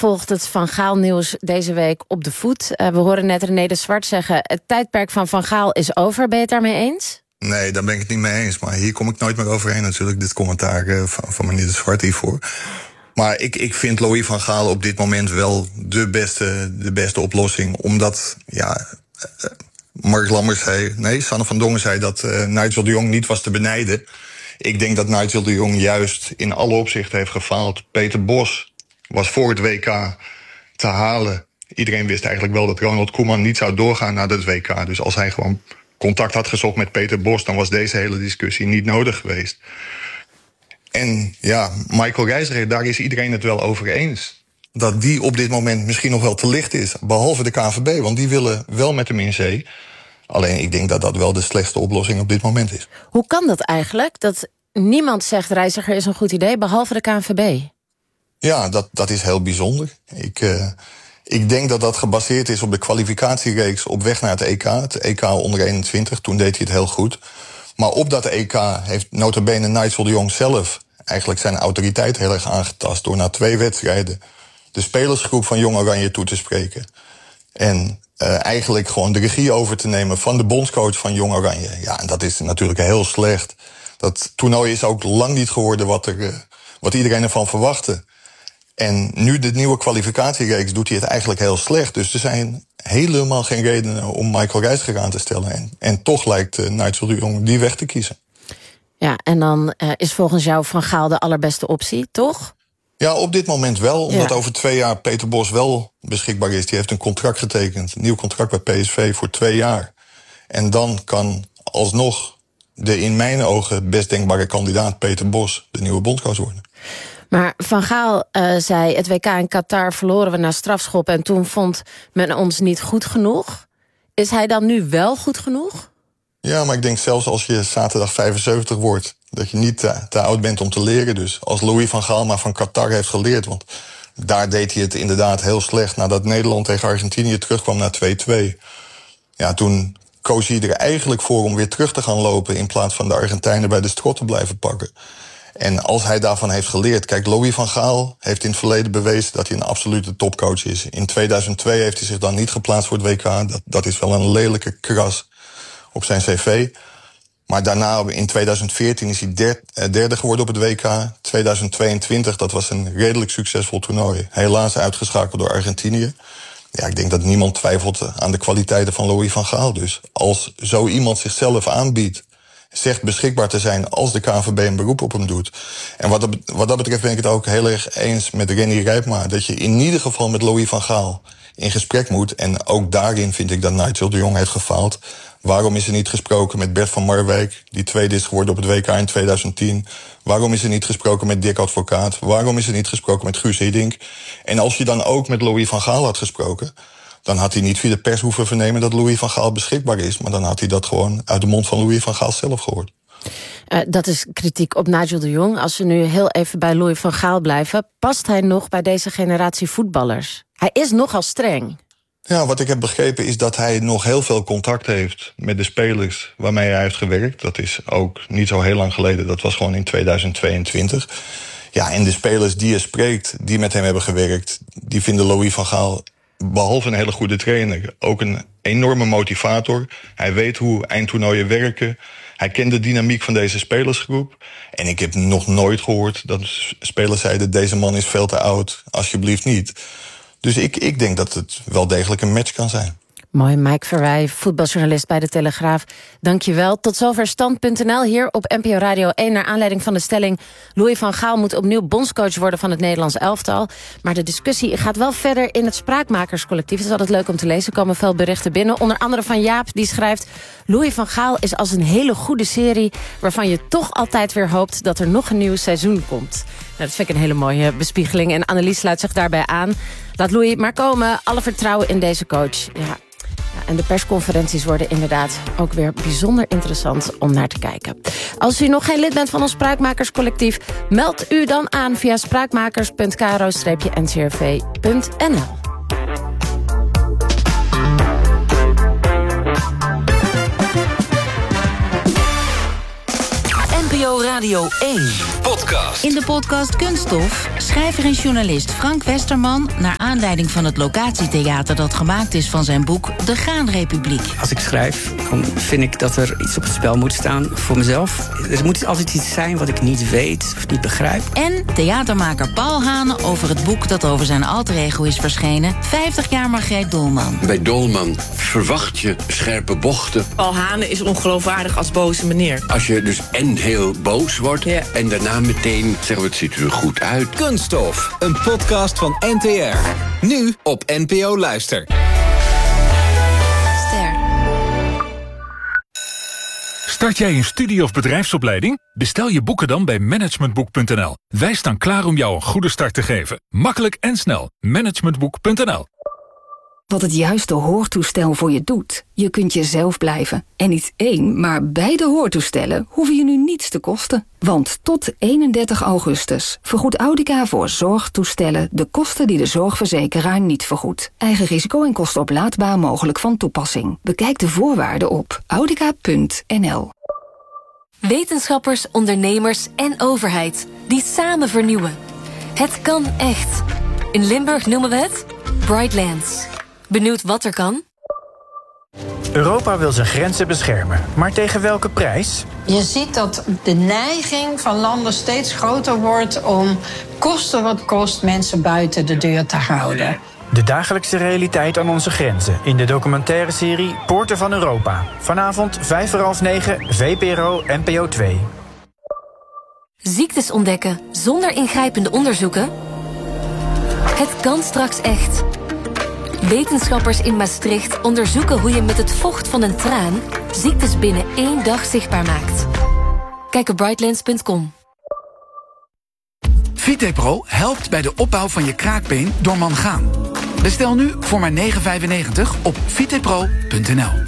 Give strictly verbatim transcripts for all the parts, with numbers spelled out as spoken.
volgt het Van Gaal nieuws deze week op de voet. Uh, we horen net René de Zwart zeggen, het tijdperk van Van Gaal is over. Ben je het daarmee eens? Nee, daar ben ik het niet mee eens. Maar hier kom ik nooit meer overheen natuurlijk, dit commentaar uh, van, van meneer de Zwart hiervoor. Maar ik, ik vind Louis van Gaal op dit moment wel de beste, de beste oplossing. Omdat, ja, uh, Mark Lammers zei, nee, Sanne van Dongen zei dat uh, Nigel de Jong niet was te benijden. Ik denk dat Nigel de Jong juist in alle opzichten heeft gefaald. Peter Bos was voor het W K te halen. Iedereen wist eigenlijk wel dat Ronald Koeman niet zou doorgaan naar het W K. Dus als hij gewoon contact had gezocht met Peter Bos, dan was deze hele discussie niet nodig geweest. En ja, Michael Reiziger, daar is iedereen het wel over eens. Dat die op dit moment misschien nog wel te licht is. Behalve de K N V B, want die willen wel met hem in zee. Alleen ik denk dat dat wel de slechtste oplossing op dit moment is. Hoe kan dat eigenlijk? Dat niemand zegt Reiziger is een goed idee, behalve de K N V B? Ja, dat, dat is heel bijzonder. Ik, uh, ik denk dat dat gebaseerd is op de kwalificatiereeks op weg naar het E K. Het E K onder eenentwintig, toen deed hij het heel goed. Maar op dat E K heeft nota bene Nigel de Jong zelf eigenlijk zijn autoriteit heel erg aangetast door na twee wedstrijden de spelersgroep van Jong Oranje toe te spreken. En uh, eigenlijk gewoon de regie over te nemen van de bondscoach van Jong Oranje. Ja, en dat is natuurlijk heel slecht. Dat toernooi is ook lang niet geworden wat, er, uh, wat iedereen ervan verwachtte. En nu de nieuwe kwalificatiereeks doet hij het eigenlijk heel slecht. Dus er zijn helemaal geen redenen om Michael Reiziger aan te stellen. En, en toch lijkt uh, Nigel de Jong die weg te kiezen. Ja, en dan uh, is volgens jou Van Gaal de allerbeste optie, toch? Ja, op dit moment wel. Omdat ja. over twee jaar Peter Bos wel beschikbaar is. Die heeft een contract getekend, een nieuw contract bij P S V voor twee jaar. En dan kan alsnog de in mijn ogen best denkbare kandidaat Peter Bos de nieuwe bondscoach worden. Maar Van Gaal uh, zei, het W K in Qatar verloren we na strafschop en toen vond men ons niet goed genoeg. Is hij dan nu wel goed genoeg? Ja, maar ik denk zelfs als je zaterdag vijfenzeventig wordt, dat je niet te, te oud bent om te leren. Dus als Louis van Gaal maar van Qatar heeft geleerd, want daar deed hij het inderdaad heel slecht nadat Nederland tegen Argentinië terugkwam naar twee-twee. Ja, toen koos hij er eigenlijk voor om weer terug te gaan lopen in plaats van de Argentijnen bij de strot te blijven pakken. En als hij daarvan heeft geleerd, kijk, Louis van Gaal heeft in het verleden bewezen dat hij een absolute topcoach is. In tweeduizend twee heeft hij zich dan niet geplaatst voor het W K. Dat, dat is wel een lelijke kras op zijn cv. Maar daarna, in tweeduizend veertien, is hij derde, derde geworden op het W K. tweeduizend tweeëntwintig, dat was een redelijk succesvol toernooi. Helaas uitgeschakeld door Argentinië. Ja, ik denk dat niemand twijfelt aan de kwaliteiten van Louis van Gaal. Dus als zo iemand zichzelf aanbiedt, zegt beschikbaar te zijn als de K N V B een beroep op hem doet. En wat dat, wat dat betreft ben ik het ook heel erg eens met Rennie Rijpma, dat je in ieder geval met Louis van Gaal in gesprek moet. En ook daarin vind ik dat Nigel de Jong heeft gefaald. Waarom is er niet gesproken met Bert van Marwijk, die tweede is geworden op het W K in tweeduizend tien? Waarom is er niet gesproken met Dick Advocaat? Waarom is er niet gesproken met Guus Hiddink? En als je dan ook met Louis van Gaal had gesproken, dan had hij niet via de pers hoeven vernemen dat Louis van Gaal beschikbaar is. Maar dan had hij dat gewoon uit de mond van Louis van Gaal zelf gehoord. Uh, dat is kritiek op Nigel de Jong. Als we nu heel even bij Louis van Gaal blijven, past hij nog bij deze generatie voetballers? Hij is nogal streng. Ja, wat ik heb begrepen is dat hij nog heel veel contact heeft met de spelers waarmee hij heeft gewerkt. Dat is ook niet zo heel lang geleden, dat was gewoon in tweeduizend tweeëntwintig. Ja, en de spelers die hij spreekt, die met hem hebben gewerkt, die vinden Louis van Gaal, behalve een hele goede trainer, ook een enorme motivator. Hij weet hoe eindtoernooien werken. Hij kent de dynamiek van deze spelersgroep. En ik heb nog nooit gehoord dat spelers zeiden, deze man is veel te oud, alsjeblieft niet. Dus ik, ik denk dat het wel degelijk een match kan zijn. Mooi, Mike Verwij, voetbaljournalist bij De Telegraaf. Dank je wel. Tot zover stand punt n l hier op N P O Radio één... naar aanleiding van de stelling Louis van Gaal moet opnieuw bondscoach worden van het Nederlands elftal. Maar de discussie gaat wel verder in het Spraakmakerscollectief. Het is altijd leuk om te lezen, er komen veel berichten binnen. Onder andere van Jaap, die schrijft: Louis van Gaal is als een hele goede serie waarvan je toch altijd weer hoopt dat er nog een nieuw seizoen komt. Nou, dat vind ik een hele mooie bespiegeling. En Annelies sluit zich daarbij aan. Laat Louis maar komen. Alle vertrouwen in deze coach. Ja. Ja, en de persconferenties worden inderdaad ook weer bijzonder interessant om naar te kijken. Als u nog geen lid bent van ons Spraakmakerscollectief, meld u dan aan via spraakmakers punt k r o n c r v punt n l. N P O Radio één podcast. In de podcast Kunststof schrijver en journalist Frank Westerman... naar aanleiding van het locatietheater dat gemaakt is van zijn boek De Graanrepubliek. Als ik schrijf, dan vind ik dat er iets op het spel moet staan voor mezelf. Er moet altijd iets zijn wat ik niet weet of niet begrijp. En theatermaker Paul Hane over het boek dat over zijn alter ego is verschenen... vijftig jaar Margreet Dolman. Bij Dolman verwacht je scherpe bochten. Paul Hane is ongeloofwaardig als boze meneer. Als je dus en heel boos wordt... Ja. en daarna meteen zeggen we het ziet er goed uit. Kunststof, een podcast van N T R. Nu op N P O Luister. Ster. Start jij een studie- of bedrijfsopleiding? Bestel je boeken dan bij managementboek punt n l. Wij staan klaar om jou een goede start te geven. Makkelijk en snel. managementboek punt n l. Wat het juiste hoortoestel voor je doet. Je kunt jezelf blijven. En niet één, maar beide hoortoestellen hoeven je nu niets te kosten. Want tot eenendertig augustus vergoedt Audica voor zorgtoestellen de kosten die de zorgverzekeraar niet vergoedt. Eigen risico en kosten oplaadbaar mogelijk van toepassing. Bekijk de voorwaarden op audica punt n l. Wetenschappers, ondernemers en overheid die samen vernieuwen. Het kan echt. In Limburg noemen we het Brightlands. Benieuwd wat er kan? Europa wil zijn grenzen beschermen, maar tegen welke prijs? Je ziet dat de neiging van landen steeds groter wordt om koste wat kost mensen buiten de deur te houden. De dagelijkse realiteit aan onze grenzen in de documentaire serie Poorten van Europa. Vanavond vijf voor half negen, V P R O N P O twee. Ziektes ontdekken zonder ingrijpende onderzoeken? Het kan straks echt. Wetenschappers in Maastricht onderzoeken hoe je met het vocht van een traan ziektes binnen één dag zichtbaar maakt. Kijk op brightlands punt com. Vitepro helpt bij de opbouw van je kraakbeen door mangaan. Bestel nu voor maar negen vijfennegentig op vitepro punt n l.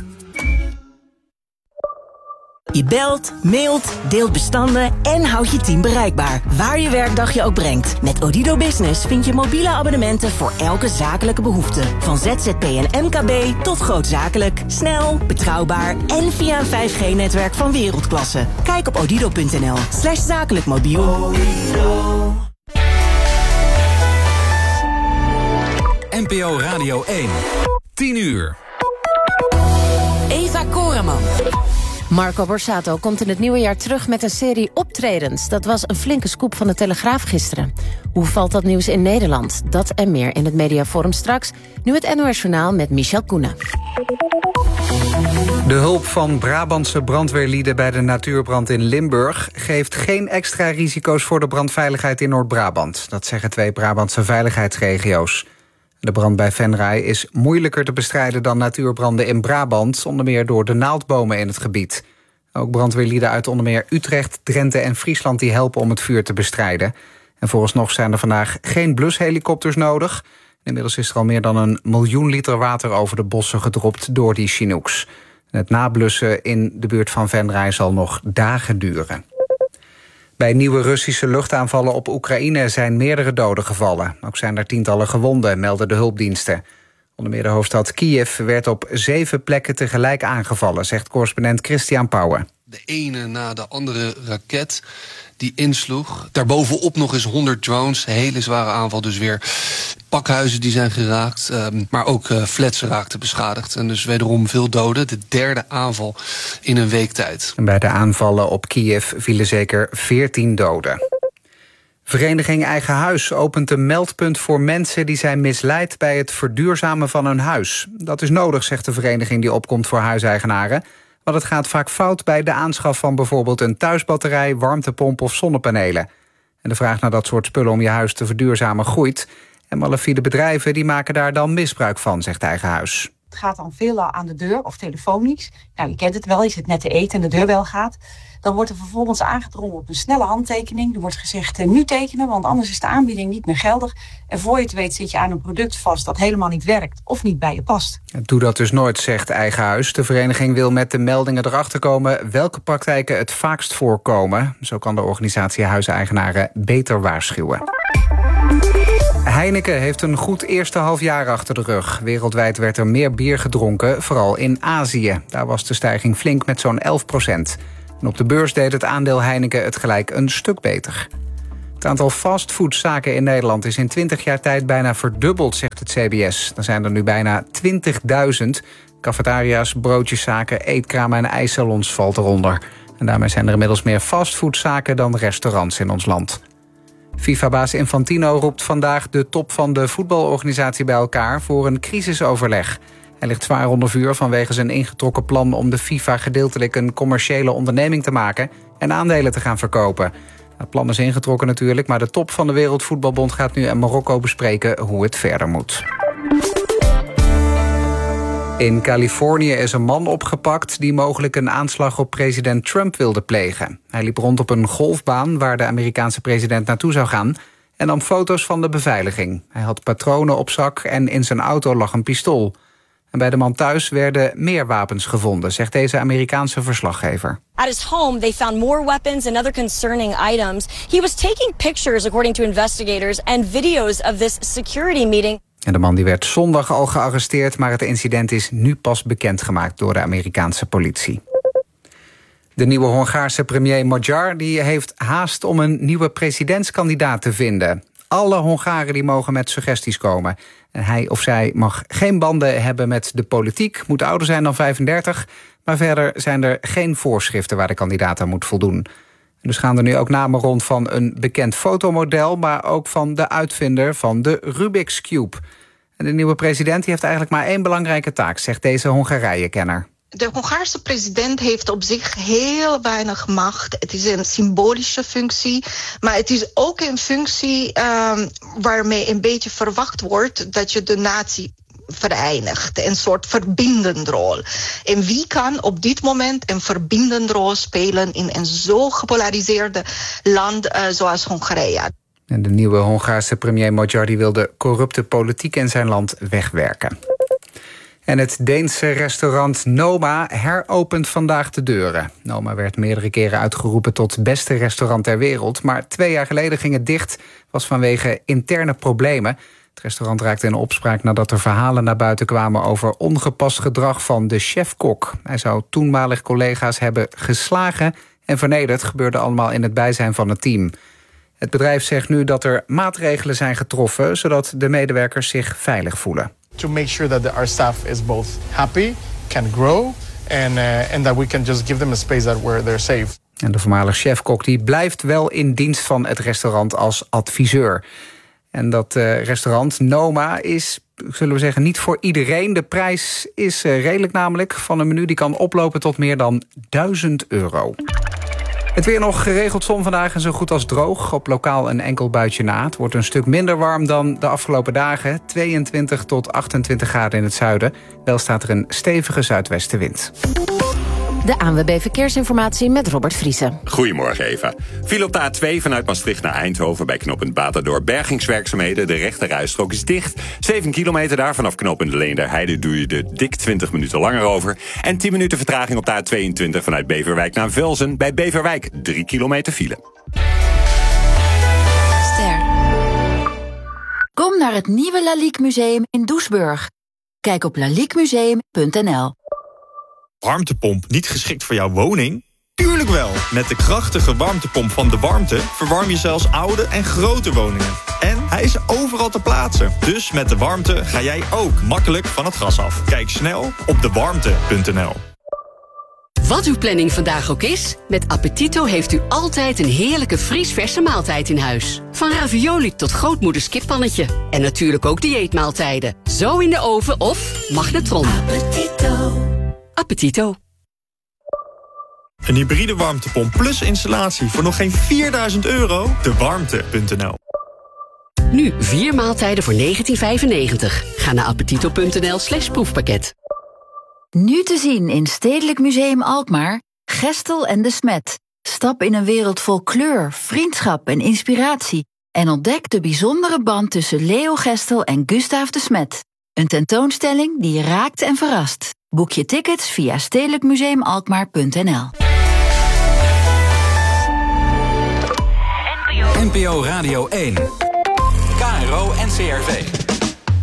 Je belt, mailt, deelt bestanden en houdt je team bereikbaar. Waar je werkdag je ook brengt. Met Odido Business vind je mobiele abonnementen voor elke zakelijke behoefte. Van Z Z P en M K B tot grootzakelijk. Snel, betrouwbaar en via een vijf G netwerk van wereldklasse. Kijk op odido punt n l slash zakelijk mobiel. N P O Radio één. tien uur. Eva Koreman. Marco Borsato komt in het nieuwe jaar terug met een serie optredens. Dat was een flinke scoop van de Telegraaf gisteren. Hoe valt dat nieuws in Nederland? Dat en meer in het Mediaforum straks. Nu het N O S Journaal met Michel Koenen. De hulp van Brabantse brandweerlieden bij de natuurbrand in Limburg geeft geen extra risico's voor de brandveiligheid in Noord-Brabant. Dat zeggen twee Brabantse veiligheidsregio's. De brand bij Venray is moeilijker te bestrijden dan natuurbranden in Brabant, onder meer door de naaldbomen in het gebied. Ook brandweerlieden uit onder meer Utrecht, Drenthe en Friesland die helpen om het vuur te bestrijden. En vooralsnog zijn er vandaag geen blushelikopters nodig. Inmiddels is er al meer dan een miljoen liter water over de bossen gedropt door die Chinooks. Het nablussen in de buurt van Venray zal nog dagen duren. Bij nieuwe Russische luchtaanvallen op Oekraïne zijn meerdere doden gevallen. Ook zijn er tientallen gewonden, melden de hulpdiensten. Onder meer de hoofdstad Kiev werd op zeven plekken tegelijk aangevallen, zegt correspondent Christian Pauwen. De ene na de andere raket die insloeg. Daarbovenop nog eens honderd drones. Hele zware aanval dus weer. Pakhuizen die zijn geraakt. Um, maar ook uh, flats raakten beschadigd. En dus wederom veel doden. De derde aanval in een week tijd. En bij de aanvallen op Kiev vielen zeker veertien doden. Vereniging Eigen Huis opent een meldpunt voor mensen die zijn misleid bij het verduurzamen van hun huis. Dat is nodig, zegt de vereniging die opkomt voor huiseigenaren. Want het gaat vaak fout bij de aanschaf van bijvoorbeeld een thuisbatterij, warmtepomp of zonnepanelen. En de vraag naar dat soort spullen om je huis te verduurzamen groeit. En malafide bedrijven die maken daar dan misbruik van, zegt Eigen Huis. Het gaat dan veelal aan de deur of telefonisch. Nou, je kent het wel, je zit net te eten en de deurbel gaat. Dan wordt er vervolgens aangedrongen op een snelle handtekening. Er wordt gezegd, nu tekenen, want anders is de aanbieding niet meer geldig. En voor je het weet zit je aan een product vast dat helemaal niet werkt of niet bij je past. Doe dat dus nooit, zegt Eigen Huis. De vereniging wil met de meldingen erachter komen welke praktijken het vaakst voorkomen. Zo kan de organisatie huiseigenaren beter waarschuwen. Heineken heeft een goed eerste halfjaar achter de rug. Wereldwijd werd er meer bier gedronken, vooral in Azië. Daar was de stijging flink met zo'n elf procent. En op de beurs deed het aandeel Heineken het gelijk een stuk beter. Het aantal fastfoodzaken in Nederland is in twintig jaar tijd bijna verdubbeld, zegt het C B S. Er zijn er nu bijna twintigduizend. Cafetaria's, broodjeszaken, eetkramen en ijssalons valt eronder. En daarmee zijn er inmiddels meer fastfoodzaken dan restaurants in ons land. FIFA-baas Infantino roept vandaag de top van de voetbalorganisatie bij elkaar voor een crisisoverleg. Hij ligt zwaar onder vuur vanwege zijn ingetrokken plan om de FIFA gedeeltelijk een commerciële onderneming te maken en aandelen te gaan verkopen. Het plan is ingetrokken natuurlijk, maar de top van de Wereldvoetbalbond gaat nu in Marokko bespreken hoe het verder moet. In Californië is een man opgepakt die mogelijk een aanslag op president Trump wilde plegen. Hij liep rond op een golfbaan waar de Amerikaanse president naartoe zou gaan en nam foto's van de beveiliging. Hij had patronen op zak en in zijn auto lag een pistool. En bij de man thuis werden meer wapens gevonden, zegt deze Amerikaanse verslaggever. At his home, they found more weapons and other concerning items. He was taking pictures, according to investigators, and videos of this security meeting. En de man die werd zondag al gearresteerd, maar het incident is nu pas bekendgemaakt door de Amerikaanse politie. De nieuwe Hongaarse premier Magyar die heeft haast om een nieuwe presidentskandidaat te vinden. Alle Hongaren die mogen met suggesties komen. En hij of zij mag geen banden hebben met de politiek, moet ouder zijn dan vijfendertig... maar verder zijn er geen voorschriften waar de kandidaat aan moet voldoen. En dus gaan er nu ook namen rond van een bekend fotomodel, maar ook van de uitvinder van de Rubik's Cube. En de nieuwe president die heeft eigenlijk maar één belangrijke taak, zegt deze Hongarije-kenner. De Hongaarse president heeft op zich heel weinig macht. Het is een symbolische functie, maar het is ook een functie um, waarmee een beetje verwacht wordt dat je de natie verenigt. Een soort verbindende rol. En wie kan op dit moment een verbindende rol spelen in een zo gepolariseerde land uh, zoals Hongarije? En de nieuwe Hongaarse premier Magyar die wil de corrupte politiek in zijn land wegwerken. En het Deense restaurant Noma heropent vandaag de deuren. Noma werd meerdere keren uitgeroepen tot beste restaurant ter wereld, maar twee jaar geleden ging het dicht, was vanwege interne problemen. Het restaurant raakte in opspraak nadat er verhalen naar buiten kwamen over ongepast gedrag van de chef-kok. Hij zou toenmalig collega's hebben geslagen en vernederd, gebeurde allemaal in het bijzijn van het team. Het bedrijf zegt nu dat er maatregelen zijn getroffen, zodat de medewerkers zich veilig voelen. To make sure that the, our staff is both happy, can grow, and uh, and that we can just give them a space that where they're safe. En de voormalig chefkok die blijft wel in dienst van het restaurant als adviseur. En dat uh, restaurant Noma is, zullen we zeggen, niet voor iedereen. De prijs is uh, redelijk namelijk. Van een menu die kan oplopen tot meer dan duizend euro. Het weer nog geregeld zon vandaag en zo goed als droog. Op lokaal een enkel buitje na. Het wordt een stuk minder warm dan de afgelopen dagen. tweeëntwintig tot achtentwintig graden in het zuiden. Wel staat er een stevige zuidwestenwind. De A N W B Verkeersinformatie met Robert Vriesen. Goedemorgen, Eva. File op de A twee vanuit Maastricht naar Eindhoven bij knooppunt Batadorp. Bergingswerkzaamheden, de rechterrijstrook is dicht. zeven kilometer daar vanaf knooppunt Leenderheide doe je er dik twintig minuten langer over. En tien minuten vertraging op de A tweeëntwintig vanuit Beverwijk naar Velzen. Bij Beverwijk drie kilometer file. Ster. Kom naar het nieuwe Lalique Museum in Doesburg. Kijk op lalique museum punt n l. Warmtepomp niet geschikt voor jouw woning? Tuurlijk wel! Met de krachtige warmtepomp van De Warmte verwarm je zelfs oude en grote woningen. En hij is overal te plaatsen. Dus met De Warmte ga jij ook makkelijk van het gas af. Kijk snel op de warmte punt n l. Wat uw planning vandaag ook is, met Appetito heeft u altijd een heerlijke vriesverse maaltijd in huis. Van ravioli tot grootmoeders kippannetje. En natuurlijk ook dieetmaaltijden. Zo in de oven of magnetron. Appetito. Appetito. Een hybride warmtepomp plus installatie voor nog geen vierduizend euro? de warmte punt n l. Nu vier maaltijden voor negentien vijfennegentig. Ga naar appetito punt n l slash proefpakket. Nu te zien in Stedelijk Museum Alkmaar, Gestel en de Smet. Stap in een wereld vol kleur, vriendschap en inspiratie. En ontdek de bijzondere band tussen Leo Gestel en Gustaaf de Smet. Een tentoonstelling die je raakt en verrast. Boek je tickets via stedelijk museum alkmaar punt n l. N P O Radio één. K R O N C R V.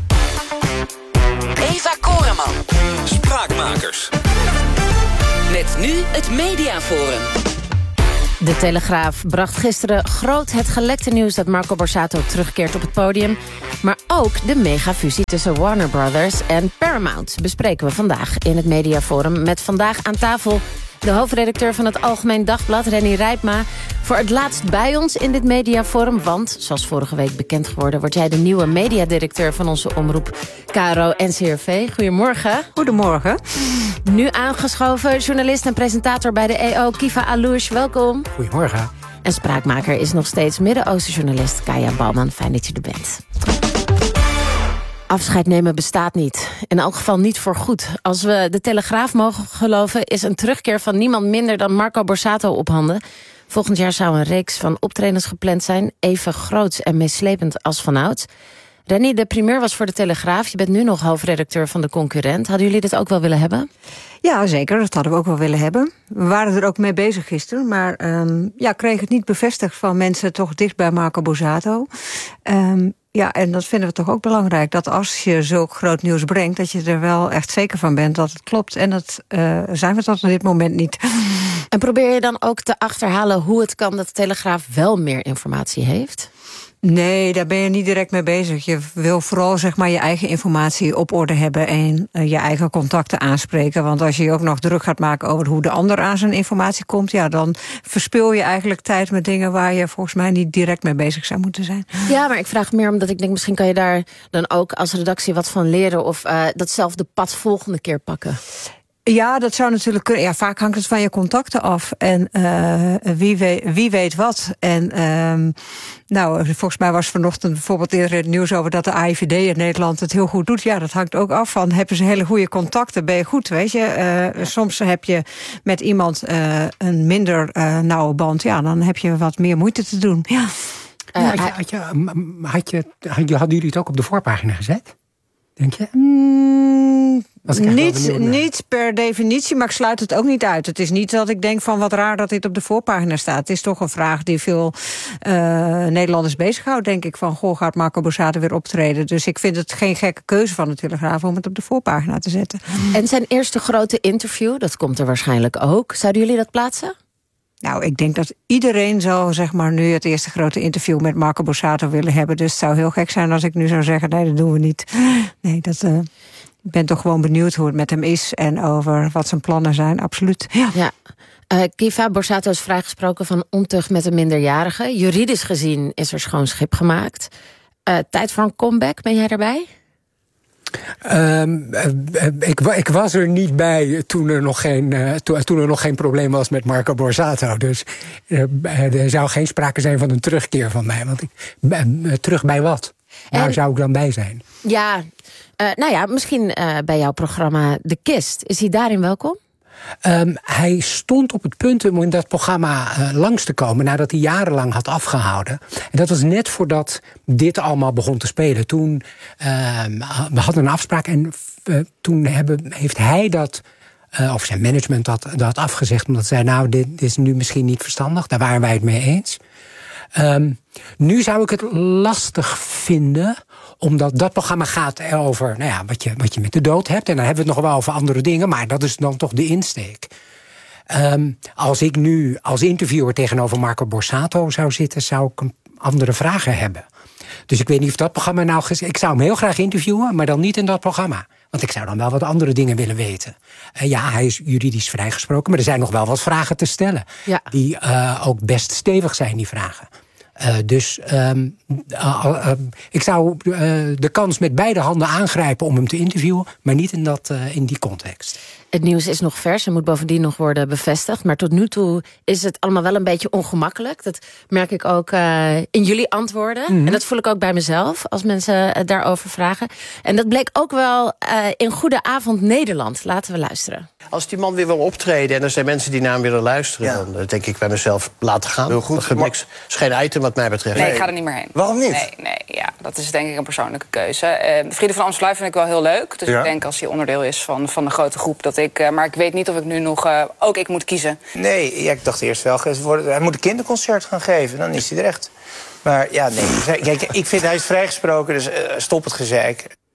Eva Koreman. Spraakmakers. Met Nu het Mediaforum. De Telegraaf bracht gisteren groot het gelekte nieuws dat Marco Borsato terugkeert op het podium. Maar ook de megafusie tussen Warner Brothers en Paramount bespreken we vandaag in het Mediaforum. Met vandaag aan tafel de hoofdredacteur van het Algemeen Dagblad, Renny Rijpma. Voor het laatst bij ons in dit Mediaforum, want, zoals vorige week bekend geworden, wordt jij de nieuwe mediadirecteur van onze omroep K R O N C R V. Goedemorgen. Goedemorgen. Nu aangeschoven, journalist en presentator bij de E O, Kiva Alouche. Welkom. Goedemorgen. En spraakmaker is nog steeds Midden-Oosten-journalist Kaya Bouwman. Fijn dat je er bent. Afscheid nemen bestaat niet. In elk geval niet voor goed. Als we de Telegraaf mogen geloven, is een terugkeer van niemand minder dan Marco Borsato op handen. Volgend jaar zou een reeks van optredens gepland zijn, even groots en meeslepend als vanouds. Renny, de primeur was voor de Telegraaf. Je bent nu nog hoofdredacteur van de concurrent. Hadden jullie dit ook wel willen hebben? Ja, zeker. Dat hadden we ook wel willen hebben. We waren er ook mee bezig gisteren. Maar um, ja, kregen het niet bevestigd van mensen toch dicht bij Marco Borsato. Um, ja, en dat vinden we toch ook belangrijk. Dat als je zulk groot nieuws brengt, dat je er wel echt zeker van bent dat het klopt. En dat uh, zijn we tot op dit moment niet. En probeer je dan ook te achterhalen hoe het kan dat de Telegraaf wel meer informatie heeft? Nee, daar ben je niet direct mee bezig. Je wil vooral zeg maar je eigen informatie op orde hebben en uh, je eigen contacten aanspreken. Want als je je ook nog druk gaat maken over hoe de ander aan zijn informatie komt, ja, dan verspil je eigenlijk tijd met dingen waar je volgens mij niet direct mee bezig zou moeten zijn. Ja, maar ik vraag meer omdat ik denk, misschien kan je daar dan ook als redactie wat van leren of uh, datzelfde pad volgende keer pakken. Ja, dat zou natuurlijk kunnen. Ja, vaak hangt het van je contacten af. En uh, wie, weet, wie weet wat. En um, nou, volgens mij was vanochtend bijvoorbeeld eerder het nieuws over dat de A I V D in Nederland het heel goed doet. Ja, dat hangt ook af van, hebben ze hele goede contacten, ben je goed, weet je. Uh, soms heb je met iemand uh, een minder uh, nauwe band. Ja, dan heb je wat meer moeite te doen. Ja. Uh, had, je, had, je, had, je, had je, hadden jullie het ook op de voorpagina gezet? Denk je? Mm, niet, niet per definitie, maar ik sluit het ook niet uit. Het is niet dat ik denk van wat raar dat dit op de voorpagina staat. Het is toch een vraag die veel uh, Nederlanders bezighoudt, denk ik. Van, goh, gaat Marco Borsato weer optreden? Dus ik vind het geen gekke keuze van de Telegraaf om het op de voorpagina te zetten. En zijn eerste grote interview, dat komt er waarschijnlijk ook. Zouden jullie dat plaatsen? Nou, ik denk dat iedereen zou zeg maar nu het eerste grote interview met Marco Borsato willen hebben. Dus het zou heel gek zijn als ik nu zou zeggen, nee, dat doen we niet. Nee, dat, uh, ik ben toch gewoon benieuwd hoe het met hem is en over wat zijn plannen zijn, absoluut. Ja. ja. Uh, Kiva, Borsato is vrijgesproken van ontucht met een minderjarige. Juridisch gezien is er schoon schip gemaakt. Uh, tijd voor een comeback, ben jij erbij? Um, uh, ik, ik was er niet bij toen er, nog geen, uh, to, toen er nog geen probleem was met Marco Borsato. Dus uh, er zou geen sprake zijn van een terugkeer van mij. Want ik, uh, terug bij wat? Waar en, zou ik dan bij zijn? Ja, uh, nou ja, misschien uh, bij jouw programma De Kist. Is hij daarin welkom? Um, hij stond op het punt om in dat programma uh, langs te komen nadat hij jarenlang had afgehouden. En dat was net voordat dit allemaal begon te spelen. Toen uh, we hadden een afspraak en uh, toen hebben, heeft hij dat, uh, of zijn management dat, dat afgezegd. Omdat ze zei, nou, dit, dit is nu misschien niet verstandig. Daar waren wij het mee eens. Um, nu zou ik het lastig vinden, omdat dat programma gaat over nou ja, wat, je, wat je met de dood hebt. En dan hebben we het nog wel over andere dingen, maar dat is dan toch de insteek. Um, als ik nu als interviewer tegenover Marco Borsato zou zitten, zou ik een andere vragen hebben. Dus ik weet niet of dat programma nou... Ik zou hem heel graag interviewen, maar dan niet in dat programma. Want ik zou dan wel wat andere dingen willen weten. Uh, ja, hij is juridisch vrijgesproken, maar er zijn nog wel wat vragen te stellen. Ja. Die uh, ook best stevig zijn, die vragen. Uh, dus um, uh, uh, ik zou uh, de kans met beide handen aangrijpen om hem te interviewen, maar niet in, dat, uh, in die context. Het nieuws is nog vers en moet bovendien nog worden bevestigd. Maar tot nu toe is het allemaal wel een beetje ongemakkelijk. Dat merk ik ook uh, in jullie antwoorden. Mm-hmm. En dat voel ik ook bij mezelf als mensen uh, daarover vragen. En dat bleek ook wel uh, in Goede Avond Nederland. Laten we luisteren. Als die man weer wil optreden en er zijn mensen die naar hem willen luisteren, ja, dan denk ik bij mezelf, laten gaan. Heel goed. Dat niks, is geen item wat mij betreft. Nee, ik ga er niet meer heen. Waarom niet? Nee, nee, ja, dat is denk ik een persoonlijke keuze. Uh, Vrienden van Amstelveen vind ik wel heel leuk. Dus ja, ik denk als hij onderdeel is van, van de grote groep dat ik... Uh, maar ik weet niet of ik nu nog... Uh, ook ik moet kiezen. Nee, ja, ik dacht eerst wel, hij moet een kinderconcert gaan geven. Dan is hij er echt. Maar ja, nee. Kijk, ik vind hij is vrijgesproken, dus uh, stop het gezeik.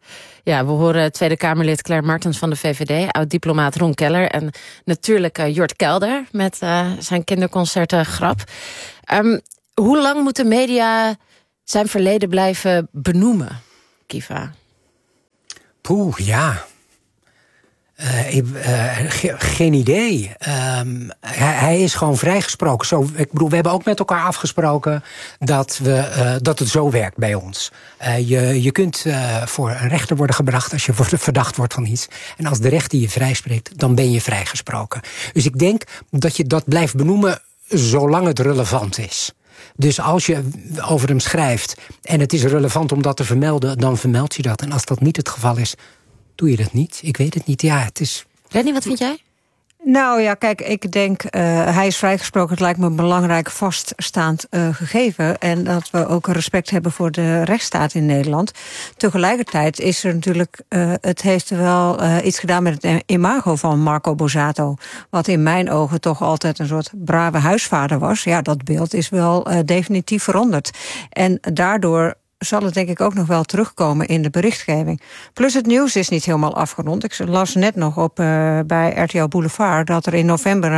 Ja, we horen Tweede Kamerlid Claire Martens van de V V D... oud-diplomaat Ron Keller en natuurlijk uh, Jort Kelder... met uh, zijn kinderconcerten Grap. Um, hoe lang moet de media zijn verleden blijven benoemen, Kiva? Poeh, ja... Uh, ik, uh, ge, geen idee. Um, hij, hij is gewoon vrijgesproken. Zo, ik bedoel, we hebben ook met elkaar afgesproken dat, we, uh, dat het zo werkt bij ons. Uh, je, je kunt uh, voor een rechter worden gebracht als je verdacht wordt van iets. En als de rechter je vrijspreekt, dan ben je vrijgesproken. Dus ik denk dat je dat blijft benoemen zolang het relevant is. Dus als je over hem schrijft en het is relevant om dat te vermelden, dan vermeld je dat. En als dat niet het geval is, doe je dat niet? Ik weet het niet. Ja, het is... Rennie, wat vind jij? Nou ja, kijk, ik denk, uh, hij is vrijgesproken. Het lijkt me een belangrijk vaststaand uh, gegeven. En dat we ook respect hebben voor de rechtsstaat in Nederland. Tegelijkertijd is er natuurlijk, uh, het heeft wel uh, iets gedaan met het imago van Marco Borsato. Wat in mijn ogen toch altijd een soort brave huisvader was. Ja, dat beeld is wel uh, definitief veranderd. En daardoor zal het denk ik ook nog wel terugkomen in de berichtgeving. Plus het nieuws is niet helemaal afgerond. Ik las net nog op uh, bij R T L Boulevard dat er in november